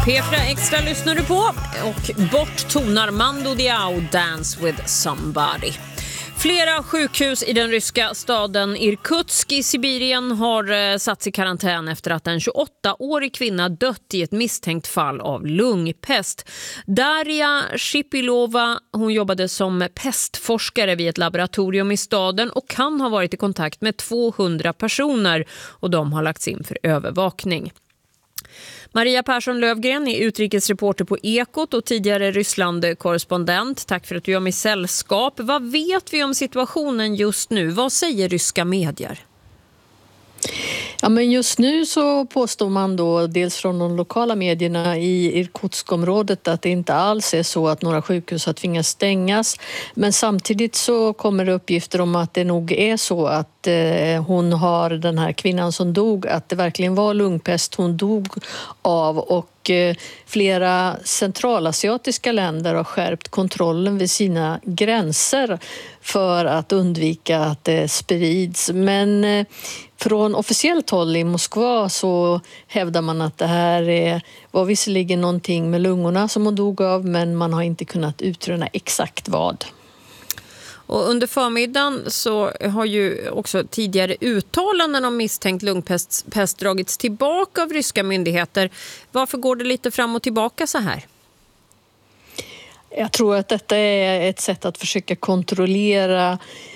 P4 Extra lyssnar du på och bort tonar Mando Diao Dance with somebody. Flera sjukhus i den ryska staden Irkutsk i Sibirien har satts i karantän efter att en 28-årig kvinna dött i ett misstänkt fall av lungpest. Daria Shipilova, hon jobbade som pestforskare vid ett laboratorium i staden och kan ha varit i kontakt med 200 personer och de har lagts in för övervakning. Maria Persson Lövgren är utrikesreporter på Ekot och tidigare Ryssland-korrespondent. Tack för att du gör mig sällskap. Vad vet vi om situationen just nu? Vad säger ryska medier? Ja, men just nu så påstår man då dels från de lokala medierna i Irkutsk-området att det inte alls är så att några sjukhus har tvingats stängas. Men samtidigt så kommer det uppgifter om att det nog är så att hon har, den här kvinnan som dog, att det verkligen var lungpest hon dog av, och flera centralasiatiska länder har skärpt kontrollen vid sina gränser för att undvika att det sprids. Men från officiellt håll i Moskva så hävdar man att det här var visserligen någonting med lungorna som hon dog av, men man har inte kunnat utröna exakt vad. Och under förmiddagen så har ju också tidigare uttalanden om misstänkt lungpest dragits tillbaka av ryska myndigheter. Varför går det lite fram och tillbaka så här? Jag tror att detta är ett sätt att försöka kontrollera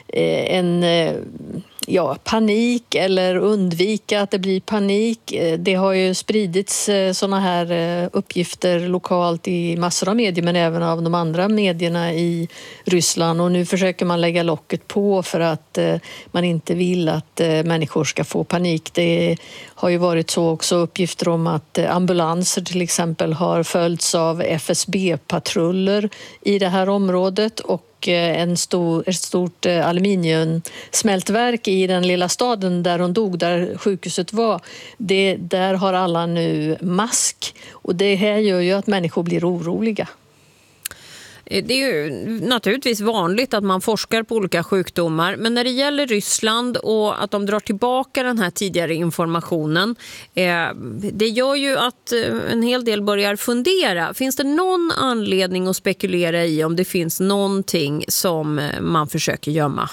panik eller undvika att det blir panik. Det har ju spridits såna här uppgifter lokalt i massor av medier, men även av de andra medierna i Ryssland, och nu försöker man lägga locket på för att man inte vill att människor ska få panik. Det har ju varit så också uppgifter om att ambulanser till exempel har följts av FSB-patruller i det här området, och ett stort aluminiumsmältverk i den lilla staden där hon dog, där sjukhuset var, där har alla nu mask, och det här gör ju att människor blir oroliga. Det är ju naturligtvis vanligt att man forskar på olika sjukdomar, men när det gäller Ryssland och att de drar tillbaka den här tidigare informationen, det gör ju att en hel del börjar fundera. Finns det någon anledning att spekulera i om det finns någonting som man försöker gömma?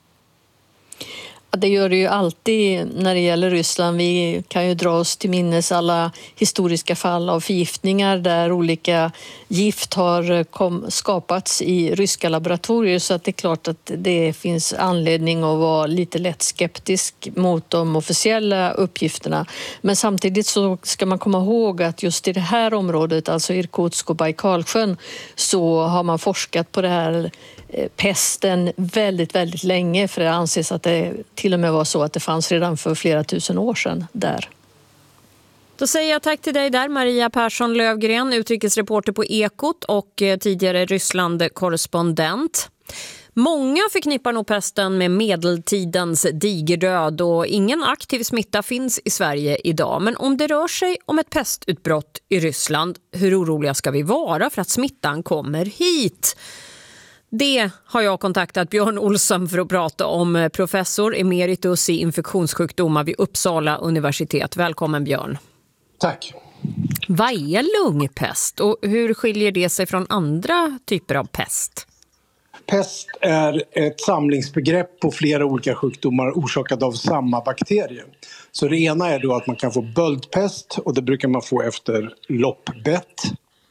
Det gör det ju alltid när det gäller Ryssland. Vi kan ju dra oss till minnes alla historiska fall av förgiftningar där olika gift har skapats i ryska laboratorier, så att det är klart att det finns anledning att vara lite lätt skeptisk mot de officiella uppgifterna. Men samtidigt så ska man komma ihåg att just i det här området, alltså Irkutsk och Baikalsjön, så har man forskat på det här pesten väldigt, väldigt länge, för det anses att det till och med var så att det fanns redan för flera tusen år sedan där. Då säger jag tack till dig där, Maria Persson Lövgren, utrikesreporter på Ekot och tidigare Ryssland-korrespondent. Många förknippar nog pesten med medeltidens digerdöd och ingen aktiv smitta finns i Sverige idag. Men om det rör sig om ett pestutbrott i Ryssland, hur oroliga ska vi vara för att smittan kommer hit? Det har jag kontaktat Björn Olsson för att prata om, professor emeritus i infektionssjukdomar vid Uppsala universitet. Välkommen Björn. Tack. Vad är lungpest och hur skiljer det sig från andra typer av pest? Pest är ett samlingsbegrepp på flera olika sjukdomar orsakade av samma bakterier. Så det ena är då att man kan få böldpest, och det brukar man få efter loppbett.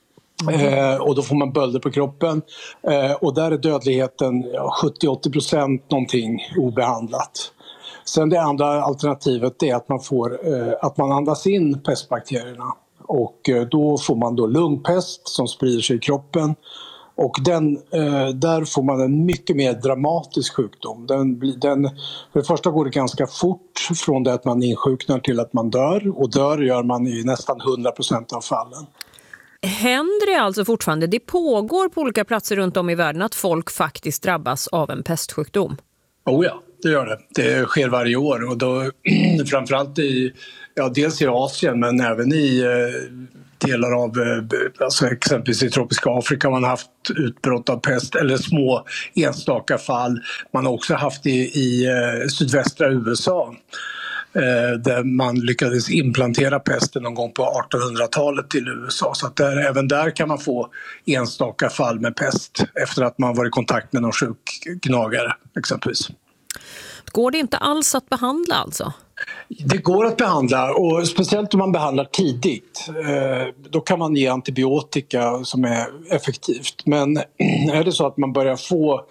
Och då får man bölder på kroppen, och där är dödligheten 70-80% någonting obehandlat. Sen det andra alternativet är att man andas in pestbakterierna, och då får man då lungpest som sprider sig i kroppen, och där får man en mycket mer dramatisk sjukdom. För det första går det ganska fort från det att man insjuknar till att man dör, och dör gör man i nästan 100% av fallen. Händer det alltså fortfarande? Det pågår på olika platser runt om i världen att folk faktiskt drabbas av en pestsjukdom? Oh ja, det gör det. Det sker varje år, och då framförallt dels i Asien, men även i delar av, alltså exempelvis i tropiska Afrika man har haft utbrott av pest, eller små enstaka fall. Man har också haft i sydvästra USA. där man lyckades implantera pesten någon gång på 1800-talet till USA. Så att även där kan man få enstaka fall med pest efter att man varit i kontakt med någon sjuk gnagare exempelvis. Går det inte alls att behandla alltså? Det går att behandla, och speciellt om man behandlar tidigt. Då kan man ge antibiotika som är effektivt. Men är det så att man börjar få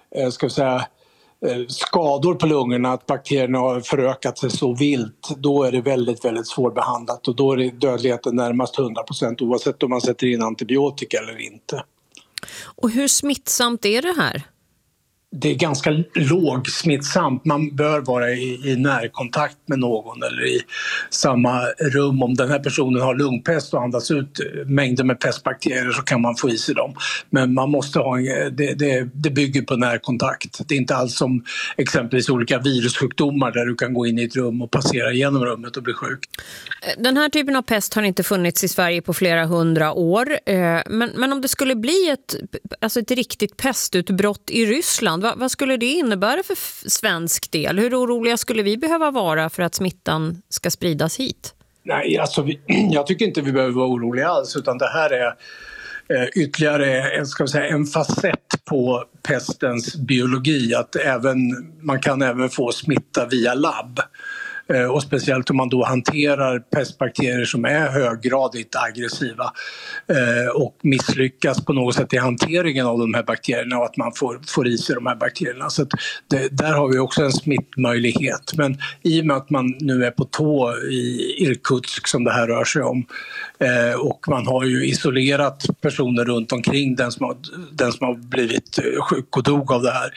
skador på lungorna, att bakterierna har förökat sig så vilt, då är det väldigt, väldigt svårbehandlat. Och då är det dödligheten närmast 100% oavsett om man sätter in antibiotika eller inte. Och hur smittsamt är det här? Det är ganska lågsmittsamt. Man bör vara i närkontakt med någon eller i samma rum. Om den här personen har lungpest och andas ut mängder med pestbakterier så kan man få i sig dem. Men man måste ha det bygger på närkontakt. Det är inte alls som exempelvis olika virussjukdomar där du kan gå in i ett rum och passera genom rummet och bli sjuk. Den här typen av pest har inte funnits i Sverige på flera 100 år. Men om det skulle bli ett riktigt pestutbrott i Ryssland, vad skulle det innebära för svensk del? Hur oroliga skulle vi behöva vara för att smittan ska spridas hit? Nej, alltså jag tycker inte vi behöver vara oroliga alls, utan det här är ytterligare en facett på pestens biologi. Att man kan även få smitta via labb. Och speciellt om man då hanterar pestbakterier som är höggradigt aggressiva och misslyckas på något sätt i hanteringen av de här bakterierna och att man får i sig de här bakterierna. Så att där har vi också en smittmöjlighet. Men i och med att man nu är på tå i Irkutsk som det här rör sig om och man har ju isolerat personer runt omkring den som har blivit sjuk och dog av det här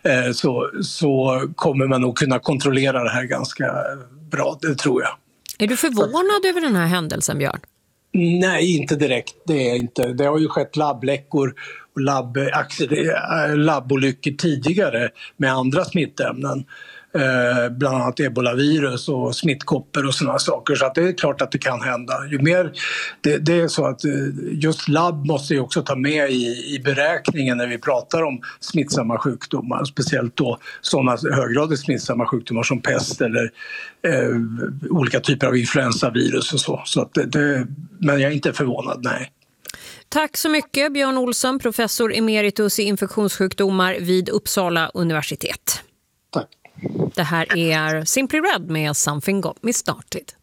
så kommer man nog kunna kontrollera det här ganska bra, det tror jag. Är du förvånad över den här händelsen, Björn? Nej, inte direkt. Det är inte. Det har ju skett labbläckor och labbolyckor tidigare med andra smittämnen. Bland annat ebolavirus och smittkoppor och sådana saker. Så att det är klart att det kan hända. Ju mer, det är så att just labb måste ju också ta med i beräkningen när vi pratar om smittsamma sjukdomar. Speciellt då sådana höggradigt smittsamma sjukdomar som pest eller olika typer av influensavirus och så. Så att men jag är inte förvånad, nej. Tack så mycket, Björn Olsson, professor emeritus i infektionssjukdomar vid Uppsala universitet. Tack. Det här är Simply Red med Something Got Me Started.